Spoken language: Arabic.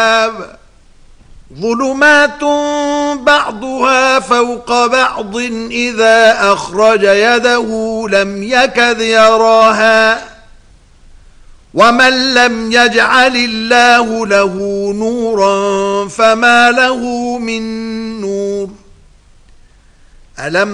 ظلمات بعضها فوق بعض إذا أخرج يده لم يكد يراها ومن لم يجعل الله له نورا فما له من نور. ألم